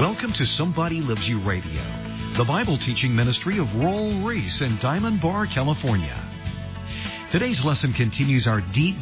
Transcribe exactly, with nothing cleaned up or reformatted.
Welcome to Somebody Loves You Radio, the Bible teaching ministry of Roll Reese in Diamond Bar, California. Today's lesson continues our deep